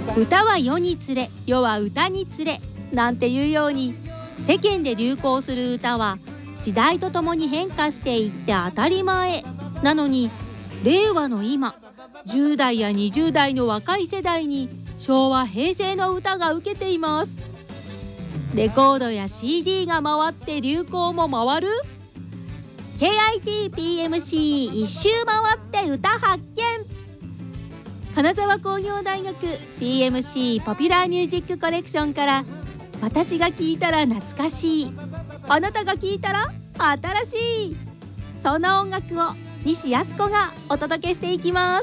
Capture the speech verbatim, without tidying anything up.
歌は世につれ、世は歌につれなんていうように、世間で流行する歌は時代とともに変化していって当たり前なのに、令和の今、じゅう代やにじゅう代の若い世代に昭和平成の歌が受けています。レコードや シーディー が回って流行も回る ケーアイティーピーエムシー 一周回って歌発見。金沢工業大学 ピーエムシー ポピュラーミュージックコレクションから、私が聴いたら懐かしい、あなたが聴いたら新しい、そんな音楽を西靖子がお届けしていきます。